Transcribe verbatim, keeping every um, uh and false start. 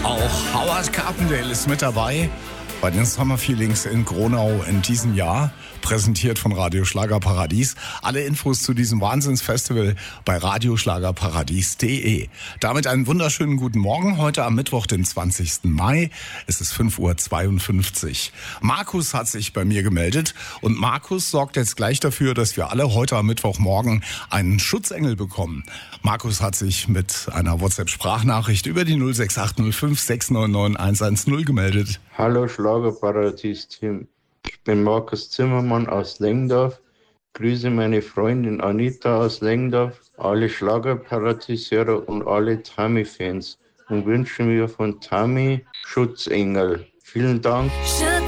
Auch Howard Carpendale ist mit dabei bei den Summer Feelings in Gronau in diesem Jahr, präsentiert von Radio Schlagerparadies. Alle Infos zu diesem Wahnsinnsfestival bei radioschlagerparadies punkt de. Damit einen wunderschönen guten Morgen. Heute am Mittwoch, den zwanzigsten Mai. Es ist fünf Uhr zweiundfünfzig. Markus hat sich bei mir gemeldet und Markus sorgt jetzt gleich dafür, dass wir alle heute am Mittwochmorgen einen Schutzengel bekommen. Markus hat sich mit einer WhatsApp-Sprachnachricht über die null sechs acht null fünf sechs neun neun eins eins null gemeldet. Hallo Schlagerparadies-Team, ich bin Markus Zimmermann aus Lengdorf, grüße meine Freundin Anita aus Lengdorf, alle Schlagerparadiesierer und alle Tammy-Fans und wünsche mir von Tammy Schutzengel. Vielen Dank.